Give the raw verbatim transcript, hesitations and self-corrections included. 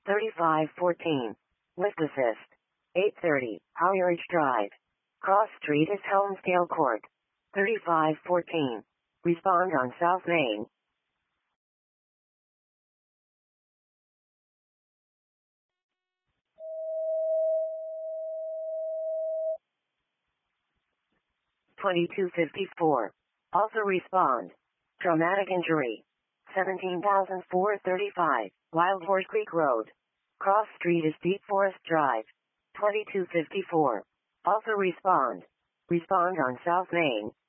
thirty-five fourteen. Lift assist. eight thirty, Howyer Ridge Drive. Cross Street is Helmsdale Court. thirty-five fourteen. Respond on South Main. twenty-two fifty-four. Also respond. Traumatic injury. seventeen thousand four hundred thirty-five, Wild Horse Creek Road. Cross Street is Deep Forest Drive. twenty-two fifty-four. Also respond. Respond on South Main.